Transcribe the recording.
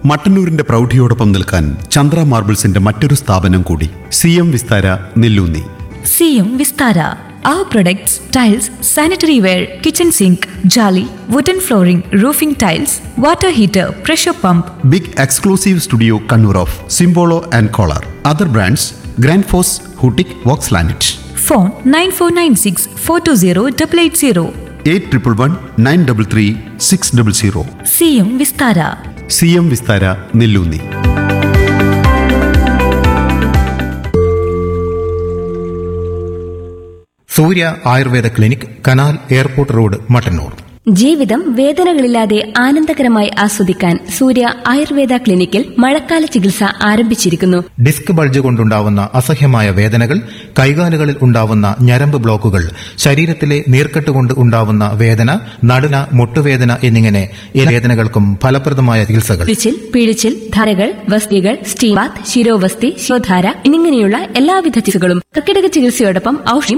മട്ടന്നൂരിന്റെ പ്രൗഢിയോടൊപ്പം നിൽക്കാൻ ചന്ദ്ര മാർബിൾസിന്റെ മറ്റൊരു സ്ഥാപനം കൂടി, CM Vistara Nelloonni. CM Vistara. Our products, tiles, sanitary ware, kitchen sink, jolly, wooden flooring, roofing tiles, water heater, pressure pump. Big exclusive studio Kannur of സിംബോളോ and collar. Other brands grand FOSS, ഹൂട്ടിക്, Woakes ലാനറ്റ്. Phone 9496 420 880. 8111 933 600. CM Vistara. CM Vistara Nelloonni. Surya Ayurveda clinic, canal airport road, Mattannur. ജീവിതം വേദനകളില്ലാതെ ആനന്ദകരമായി ആസ്വദിക്കാൻ സൂര്യ ആയുർവേദ ക്ലിനിക്കിൽ മഴക്കാല ചികിത്സ ആരംഭിച്ചിരിക്കുന്നു. Disc bulge കൊണ്ടുണ്ടാവുന്ന അസഹ്യമായ വേദനകൾ, കൈകാലുകളിൽ ഉണ്ടാവുന്ന ഞരമ്പ് ബ്ലോക്കുകൾ, ശരീരത്തിലെ നീർക്കെട്ട് കൊണ്ട് ഉണ്ടാവുന്ന വേദന, നടുന, മുട്ടുവേദന എന്നിങ്ങനെ എല്ലാ വേദനകൾക്കും ഫലപ്രദമായ ചികിത്സകൾ. പിഴിച്ചിൽ, ധാരകൾ, വസ്തികൾ, സ്റ്റീം ബാത്ത്, ശിരോവസ്തി, ശിരോധാര എന്നിങ്ങനെയുള്ള എല്ലാവിധ ചികിത്സകളും കർക്കിടക ചികിത്സയോടൊപ്പം ഔഷധം